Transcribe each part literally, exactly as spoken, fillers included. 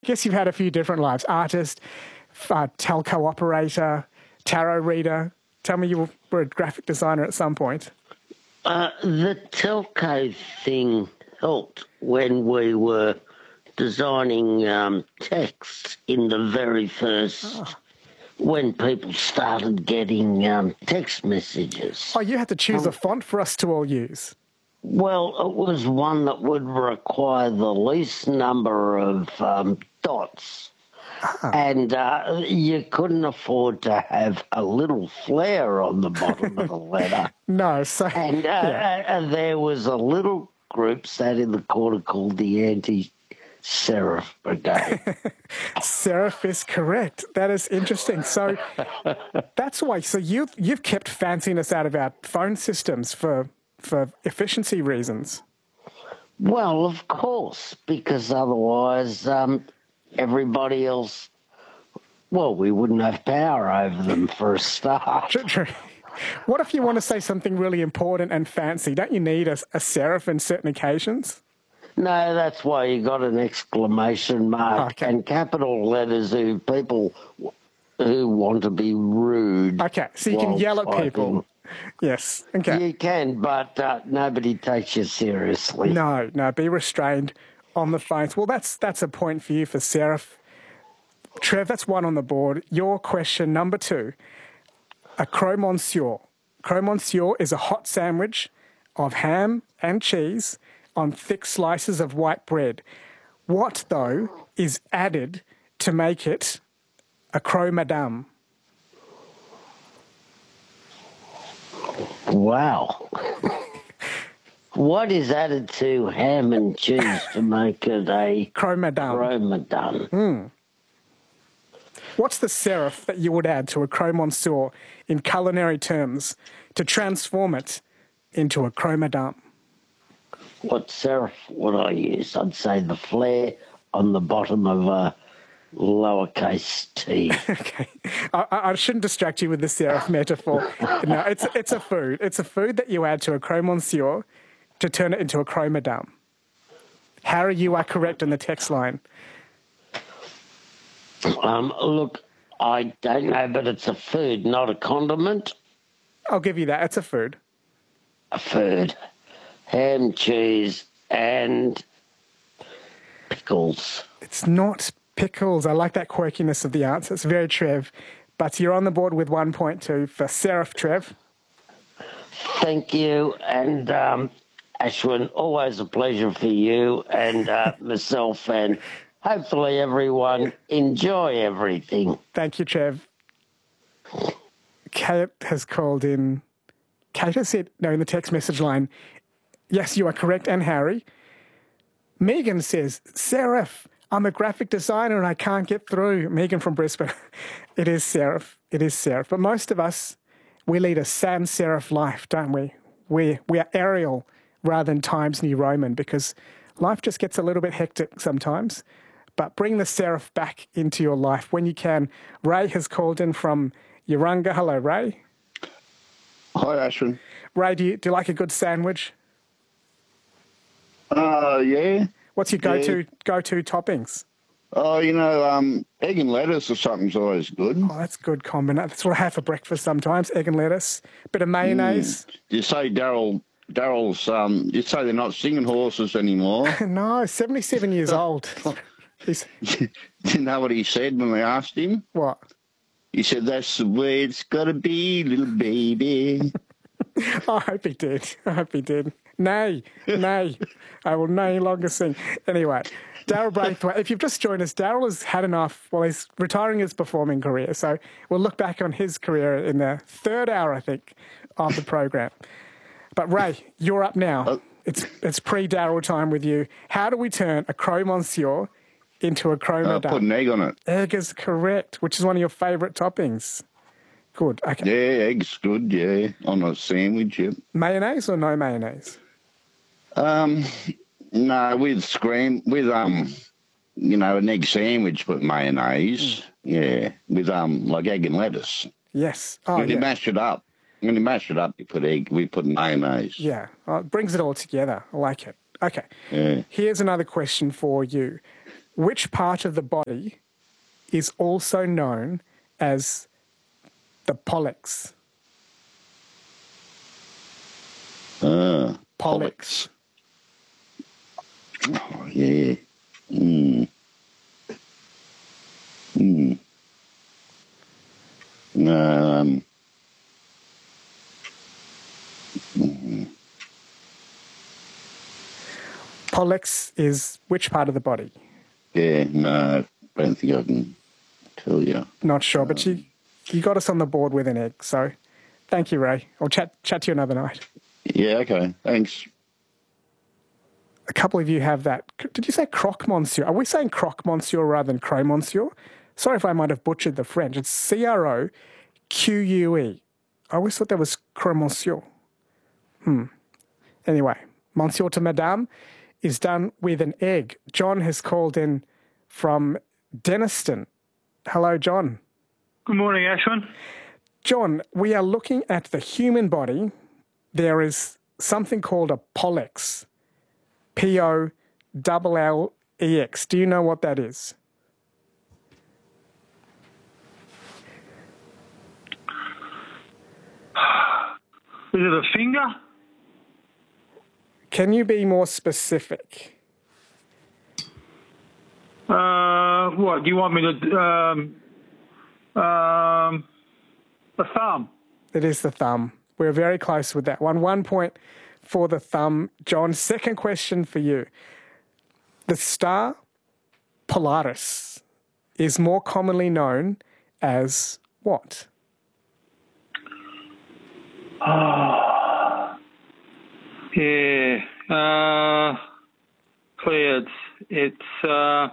guess you've had a few different lives. Artist, uh, telco operator, tarot reader. Tell me you were a graphic designer at some point. Uh, the telco thing helped when we were designing um, text in the very first, oh. when people started getting um, text messages. Oh, you had to choose um, a font for us to all use. Well, it was one that would require the least number of um, dots. Ah. And uh, you couldn't afford to have a little flare on the bottom of the letter. No, so... And uh, yeah. uh, there was a little group sat in the corner called the Anti-Serif Brigade. Serif is correct. That is interesting. So that's why... So you, you've kept fanciness out of our phone systems for, for efficiency reasons. Well, of course, because otherwise... Um, everybody else, well, we wouldn't have power over them for a start. True, true. What if you want to say something really important and fancy? Don't you need a, a serif in certain occasions? No, that's why you got an exclamation mark okay. and capital letters who people who want to be rude. Okay, so you can yell at typing. people. Yes, okay. You can, but uh, nobody takes you seriously. No, no, be restrained on the phones. Well, that's that's a point for you for serif. Trev, that's one on the board. Your question number two, a croque monsieur. Croque monsieur is a hot sandwich of ham and cheese on thick slices of white bread. What, though, is added to make it a croque madame? Wow. What is added to ham and cheese to make it a croque madame? Croque madame. Hmm. What's the serif that you would add to a croque monsieur in culinary terms to transform it into a croque madame? What serif would I use? I'd say the flare on the bottom of a lowercase t. Okay. I, I shouldn't distract you with the serif metaphor. No, it's, it's a food. It's a food that you add to a croque monsieur to turn it into a croque madame. Harry, you are correct in the text line. Um, look, I don't know, but it's a food, not a condiment. I'll give you that. It's a food. A food. Ham, cheese, and pickles. It's not pickles. I like that quirkiness of the answer. It's very Trev. But you're on the board with one point two for serif, Trev. Thank you. And... Um, Ashwin, always a pleasure for you and uh, myself, and hopefully everyone enjoy everything. Thank you, Trev. Kate has called in. Kate has said, no, in the text message line, yes, you are correct, and Harry. Megan says, serif, I'm a graphic designer and I can't get through. Megan from Brisbane. It is serif. It is serif. But most of us, we lead a sans serif life, don't we? We, we are Arial rather than Times New Roman, because life just gets a little bit hectic sometimes. But bring the serif back into your life when you can. Ray has called in from Urunga. Hello, Ray. Hi, Ashwin. Ray, do you, do you like a good sandwich? Uh, yeah. What's your go-to yeah. go-to toppings? Oh, you know, um, egg and lettuce or something's always good. Oh, that's good combination. That's what I have for breakfast sometimes, egg and lettuce. Bit of mayonnaise. Mm. You say Daryl... Daryl's, um, you say they're not singing horses anymore. No, seventy-seven years old. He's... Do you know what he said when we asked him? What? He said, that's the way it's got to be, little baby. I hope he did. I hope he did. Nay, nay. I will no longer sing. Anyway, Daryl Braithwaite, if you've just joined us, Daryl has had enough. Well, he's retiring his performing career, so we'll look back on his career in the third hour, I think, of the program. But Ray, you're up now. Uh, it's it's pre-Daryl time with you. How do we turn a croque monsieur into a croque uh, madame? Put an egg on it. Egg is correct, which is one of your favourite toppings. Good. Okay. Yeah, egg's good. Yeah, on a sandwich. Yep. Mayonnaise or no mayonnaise? Um, no, with scram with um, you know, an egg sandwich with mayonnaise. Mm. Yeah, with um, like egg and lettuce. Yes. Oh, when yeah. you mash it up. When you mash it up, you put egg, we put mayonnaise. Yeah, oh, it brings it all together. I like it. Okay. Yeah. Here's another question for you. which part of the body is also known as the pollex? Uh, Pollex. Oh, yeah. Mm. Mm. Um. mm. Pollex is which part of the body? Yeah, no, I don't think I can tell you. Not sure, but you you got us on the board with an egg. So, thank you, Ray. I'll chat chat to you another night. Yeah, okay, thanks. A couple of you have that. Did you say croque monsieur? Are we saying croque monsieur rather than croque monsieur? Sorry if I might have butchered the French. It's C R O Q U E. I always thought that was croque monsieur. Hmm. Anyway, monsieur to madame is done with an egg. John has called in from Denniston. Hello, John. Good morning, Ashwin. John, we are looking at the human body. There is something called a pollex. P O L L E X. Do you know what that is? Is it a finger? Can you be more specific? Uh, what, do you want me to... Um, um, a thumb? It is the thumb. We're very close with that one. One point for the thumb. John, second question for you. The star Polaris is more commonly known as what? Oh, yeah. Uh, clouds. It's uh,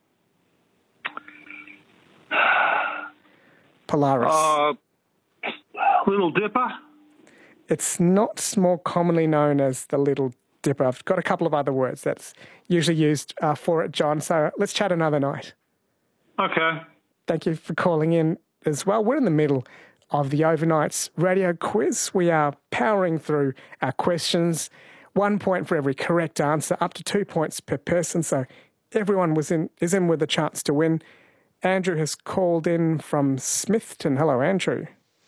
Polaris. uh, Little Dipper. It's not more commonly known as the Little Dipper. I've got a couple of other words that's usually used uh, for it, John. So let's chat another night. Okay. Thank you for calling in as well. We're in the middle of the Overnights radio quiz. We are powering through our questions. One point for every correct answer, up to two points per person. So everyone was in is in with a chance to win. Andrew has called in from Smithton. Hello, Andrew.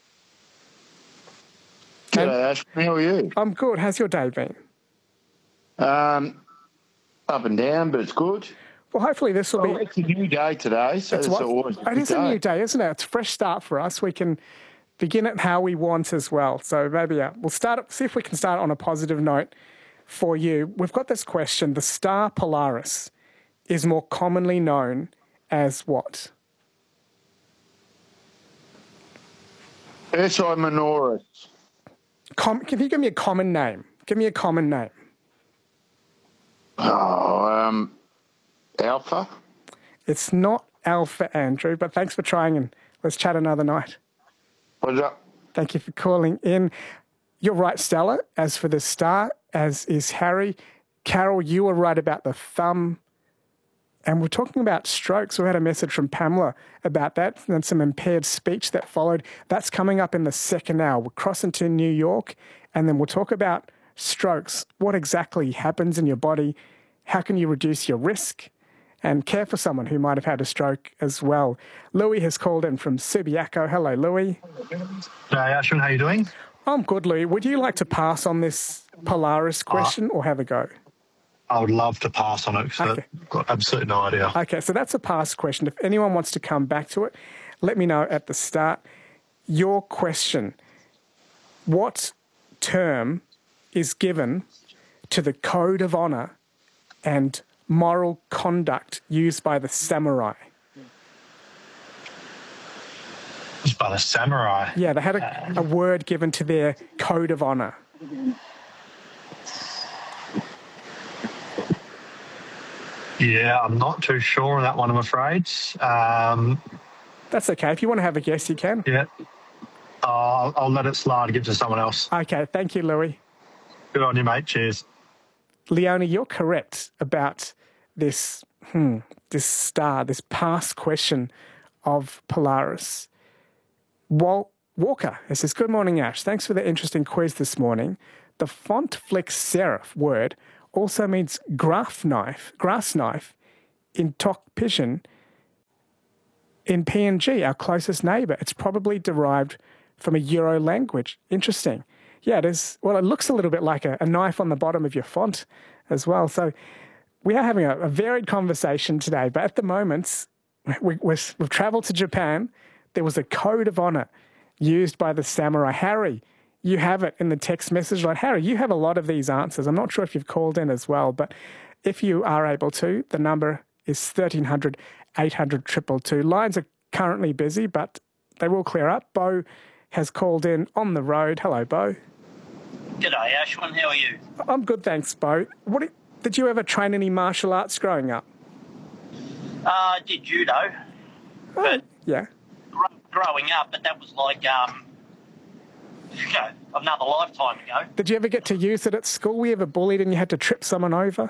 G'day, Ash. How are you? I'm good. How's your day been? Um, up and down, but it's good. Well, hopefully this will Well, be... it's a new day today, so It's it's what? always a It good is a day. new day, isn't it? It's a fresh start for us. We can begin it how we want as well. So maybe uh, we'll start. See if we can start on a positive note for you. We've got this question. The star Polaris is more commonly known as what? Ursi Minoris. Com- can you give me a common name? Give me a common name. Oh, um, Alpha. It's not Alpha, Andrew, but thanks for trying and let's chat another night. What's up? Thank you for calling in. You're right, Stella. As for the star, as is Harry. Carol, you were right about the thumb. And we're talking about strokes. We had a message from Pamela about that and some impaired speech that followed. That's coming up in the second hour. We're crossing to New York, and then we'll talk about strokes. What exactly happens in your body? How can you reduce your risk? And care for someone who might have had a stroke as well. Louis has called in from Subiaco. Hello, Louis. Hey, Ashwin, how you doing? I'm good, Louis. Would you like to pass on this Polaris question or have a go? I would love to pass on it because Okay. I've got absolutely no idea. Okay, so that's a pass question. If anyone wants to come back to it, let me know at the start. Your question, what term is given to the code of honour and moral conduct used by the samurai? It's by the samurai. Yeah, they had a, a word given to their code of honour. Yeah, I'm not too sure on that one, I'm afraid. Um, That's okay. If you want to have a guess, you can. yeah. I'll, I'll let it slide and give it to someone else. Okay, thank you, Louis. Good on you, mate. Cheers. Leonie, you're correct about this hmm, this star, this past question of Polaris. Walt Walker says, good morning, Ash. Thanks for the interesting quiz this morning. The font flex serif word also means graph knife, grass knife in Tok Pisin in P N G, our closest neighbour. It's probably derived from a Euro language. Interesting. Yeah, it is. Well, it looks a little bit like a, a knife on the bottom of your font as well. So we are having a, a varied conversation today, but at the moment, we, we've, we've travelled to Japan. There was a code of honour used by the samurai. Harry, you have it in the text message line. Harry, you have a lot of these answers. I'm not sure if you've called in as well, but if you are able to, the number is thirteen hundred, eight hundred, two two two. Lines are currently busy, but they will clear up. Bo has called in on the road. Hello, Bo. G'day, Ashwin. How are you? I'm good, thanks, Bo. What did you ever train any martial arts growing up? Uh, I did judo. But oh, yeah. Gr- growing up, but that was like um, you know, another lifetime ago. Did you ever get to use it at school? Were you ever bullied and you had to trip someone over?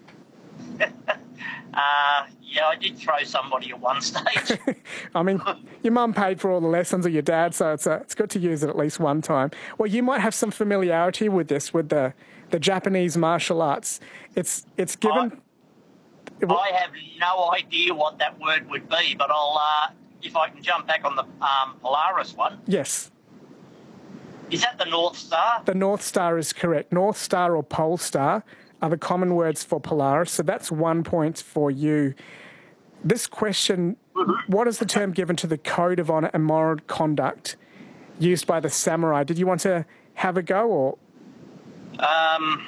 uh, yeah, I did throw somebody at one stage. I mean, your mum paid for all the lessons of your dad, so it's, a, it's good to use it at least one time. Well, you might have some familiarity with this, with the, the Japanese martial arts. It's it's given... I, I have no idea what that word would be, but I'll, uh, if I can jump back on the um, Polaris one. Yes. Is that the North Star? The North Star is correct. North Star or Pole Star are the common words for Polaris, so that's one point for you. This question, what is the term given to the code of honour and moral conduct used by the samurai? Did you want to have a go, or...? Um,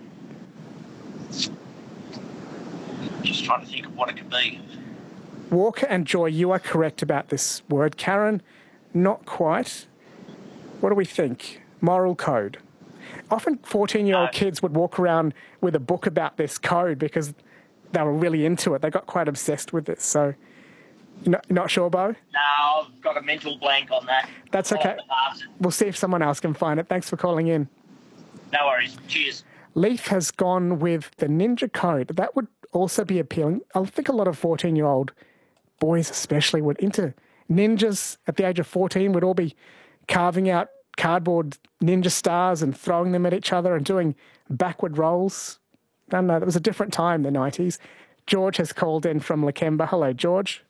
just trying to think of what it could be. Walker and Joy, you are correct about this word. Karen, not quite. What do we think? Moral code. Often fourteen-year-old uh, kids would walk around with a book about this code because they were really into it. They got quite obsessed with it. So, you're not, you're not sure, Bo? No, I've got a mental blank on that. That's okay. We'll see if someone else can find it. Thanks for calling in. No worries. Cheers. Leaf has gone with the Ninja Code. That would also be appealing. I think a lot of fourteen-year-old boys especially would into ninjas at the age of fourteen, would all be carving out cardboard ninja stars and throwing them at each other and doing backward rolls. I don't know, that was a different time, the nineties. George has called in from Lakemba. Hello, George.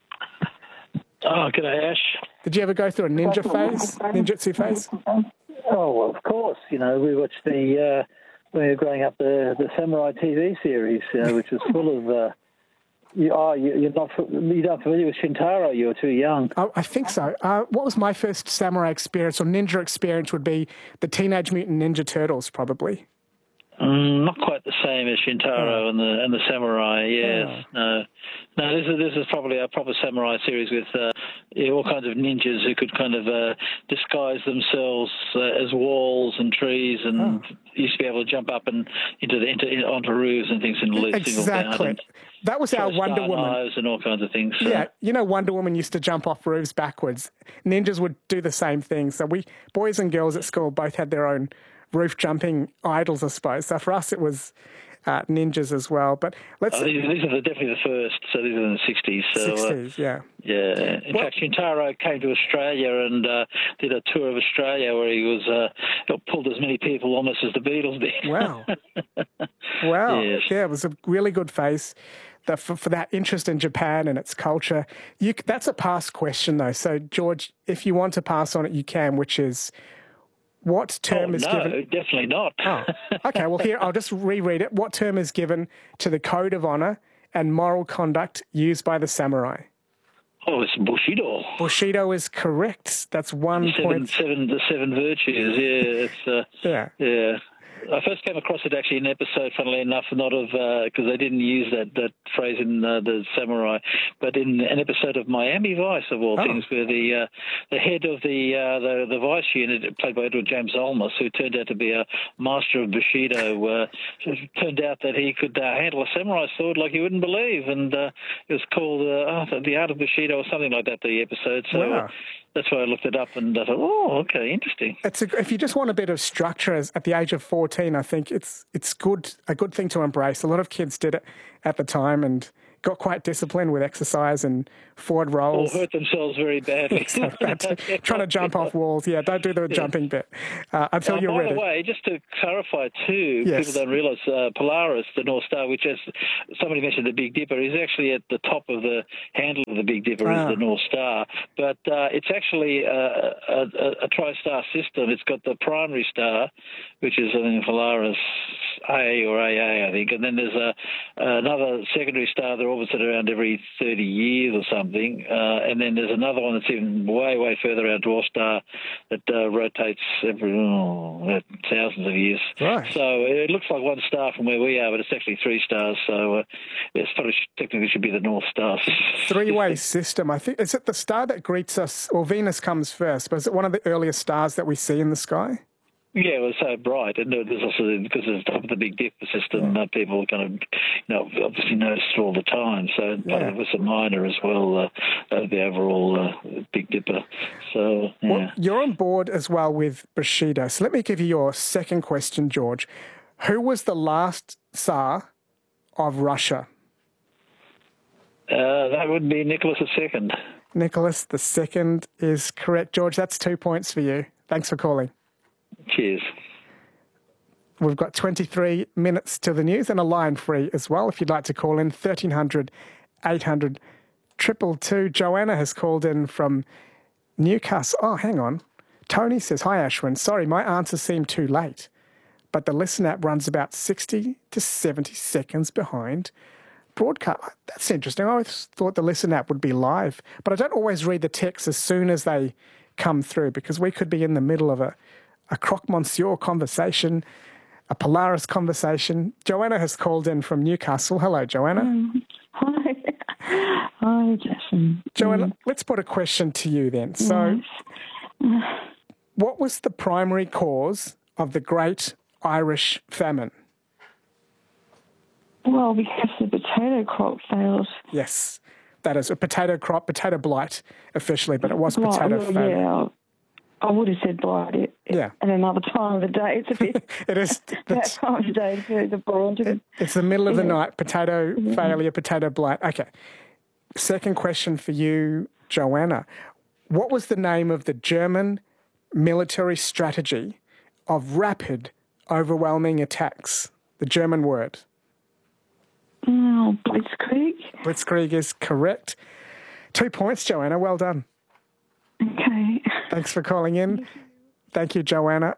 Oh, g'day, Ash. Did you ever go through a ninja phase, ninjutsu phase? Oh, well, of course. You know, we watched the, uh, when we were growing up, the, the Samurai T V series, you know, which was full of... Uh, You are you, you're not you're not familiar with Shintaro. You're too young. Oh, I think so. Uh, what was my first samurai experience or ninja experience? Would be the Teenage Mutant Ninja Turtles, probably. Mm, not quite the same as Shintaro oh. and the and the Samurai. Yes, oh. no, no. This is this is probably a proper samurai series with uh, yeah, all kinds of ninjas who could kind of uh, disguise themselves uh, as walls and trees, and oh. used to be able to jump up and into the into, onto roofs and things in a exactly. single bound. That was our Wonder Woman. And all kinds of things. So. Yeah, you know, Wonder Woman used to jump off roofs backwards. Ninjas would do the same thing. So we, boys and girls at school, both had their own roof jumping idols, I suppose. So for us, it was uh, ninjas as well. But let's. Oh, these, these are the, definitely the first. So these are in the sixties. So, sixties, uh, yeah. Yeah. In well, fact, Shintaro came to Australia and uh, did a tour of Australia where he was uh, pulled as many people almost as the Beatles did. Wow. Wow. Yes. Yeah, it was a really good face. The, for, for that interest in Japan and its culture. You, that's a past question, though. So, George, if you want to pass on it, you can, which is, what term oh, is no, given... No, definitely not. Oh, okay, well, here, I'll just reread it. What term is given to the code of honour and moral conduct used by the samurai? Oh, it's Bushido. Bushido is correct. That's one the seven, point... Seven, the seven virtues, yeah. It's, uh, yeah. Yeah. I first came across it actually in an episode, funnily enough, not of because uh, they didn't use that, that phrase in uh, the Samurai, but in an episode of Miami Vice, of all oh. things, where the uh, the head of the, uh, the the Vice unit, played by Edward James Olmos, who turned out to be a master of Bushido, uh, it turned out that he could uh, handle a samurai sword like you wouldn't believe, and uh, it was called uh, oh, The Art of Bushido or something like that, the episode. So. Wow. Uh, That's why I looked it up and I thought, oh, okay, interesting. It's a, if you just want a bit of structure as, at the age of fourteen, I think it's it's good a good thing to embrace. A lot of kids did it at the time, and got quite disciplined with exercise and forward Or rolls. hurt themselves very badly. So that's trying to jump off walls. Yeah, don't do the yeah. jumping bit uh, until uh, you're by ready. By the way, just to clarify too, yes. people don't realise uh, Polaris, the North Star, which as somebody mentioned, the Big Dipper, is actually at the top of the handle of the Big Dipper ah. is the North Star. But uh, it's actually a, a, a, a tri-star system. It's got the primary star, which is I think Polaris A or A A, I think, and then there's a another secondary star that orbits it around every thirty years or something, uh, and then there's another one that's even way, way further out, dwarf star, that uh, rotates every oh, thousands of years. Right. So it looks like one star from where we are, but it's actually three stars. So uh, it's probably technically should be the North Star. Three-way system. I think is it the star that greets us, or Venus comes first? But is it one of the earliest stars that we see in the sky? Yeah, it was so bright, and there's also because it's top of the Big Dipper system, yeah. uh, people kind of, you know, obviously notice it all the time. So yeah. it was a minor as well, uh, uh, the overall uh, Big Dipper. So yeah. Well, you're on board as well with Bushido. So let me give you your second question, George. Who was the last Tsar of Russia? Uh, that would be Nicholas the Second. Nicholas the Second is correct, George. That's two points for you. Thanks for calling. Cheers. We've got twenty-three minutes to the news and a line free as well. If you'd like to call in, thirteen hundred, eight hundred, two two two. Joanna has called in from Newcastle. Oh, hang on. Tony says, hi, Ashwin. Sorry, my answer seemed too late, but the Listen app runs about sixty to seventy seconds behind broadcast. That's interesting. I always thought the Listen app would be live, but I don't always read the text as soon as they come through because we could be in the middle of a a Croque Monsieur conversation, a Polaris conversation. Joanna has called in from Newcastle. Hello, Joanna. Um, hi. Hi, Jason. Joanna, um, let's put a question to you then. So, yes. what was the primary cause of the Great Irish Famine? Well, because the potato crop failed. Yes, that is a potato crop, potato blight officially, but it was Blight, potato well, famine. Yeah, I would have said blight it yeah. at another time of the day. It's a bit it is that time of the day to the blight. It, it's the middle of the yeah. night, potato yeah. failure, potato blight. Okay. Second question for you, Joanna. What was the name of the German military strategy of rapid, overwhelming attacks? The German word. Oh, Blitzkrieg. Blitzkrieg is correct. Two points, Joanna. Well done. Okay. Thanks for calling in. Thank you, Joanna.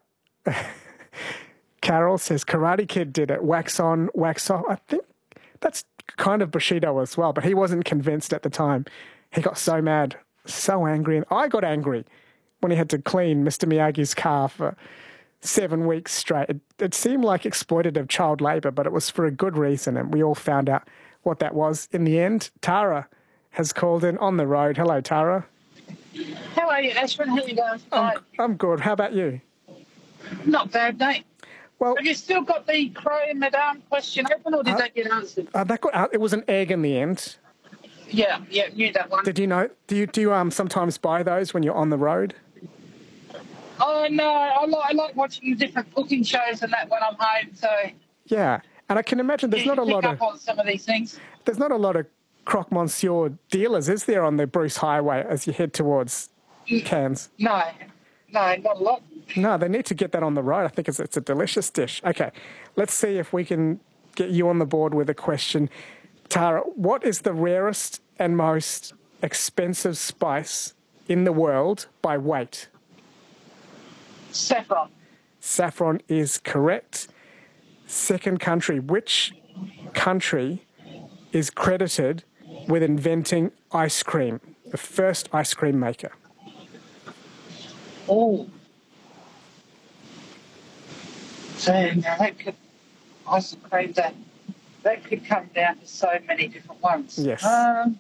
Carol says, Karate Kid did it. Wax on, wax off. I think that's kind of Bushido as well, but he wasn't convinced at the time. He got so mad, so angry. And I got angry when he had to clean Mister Miyagi's car for seven weeks straight. It, it seemed like exploitative child labour, but it was for a good reason, and we all found out what that was in the end. Tara has called in on the road. Hello, Tara. How are you, Ashwin? How are you going tonight? I'm, I'm good. How about you? Not bad, mate. Well, have you still got the Crow and Madame question open, or did uh, that get answered? Uh, that got out. It was an egg in the end. Yeah, yeah, knew that one. Did you know? Do you do you um sometimes buy those when you're on the road? Oh no, I like I like watching different cooking shows and that when I'm home. So yeah, and I can imagine there's yeah, not a pick lot up of on some of these things. There's not a lot of Croque Monsieur dealers, is there, on the Bruce Highway as you head towards Cairns? No, no, not a lot. No, they need to get that on the road. I think it's, it's a delicious dish. Okay, let's see if we can get you on the board with a question. Tara, what is the rarest and most expensive spice in the world by weight? Saffron. Saffron is correct. Second country. Which country is credited with inventing ice cream? The first ice cream maker. Oh. So now that could, ice cream, that, that could come down to so many different ones. Yes. Um,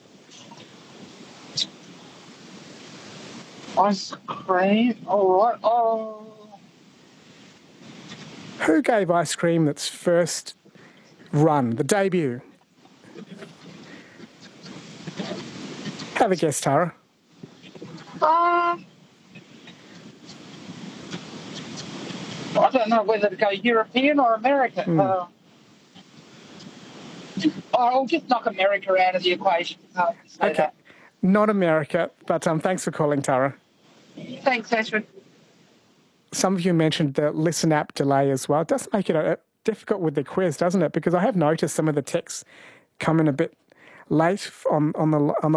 ice cream, all right. Oh. Who gave ice cream its first run, the debut? Have a guess, Tara. Um, I don't know whether to go European or American. Mm. Uh, I'll just knock America out of the equation. I'll just say Okay. that. Not America, but um, thanks for calling, Tara. Thanks, Ashford. Some of you mentioned the Listen app delay as well. It does make it uh, difficult with the quiz, doesn't it? Because I have noticed some of the texts come in a bit late on, on the on the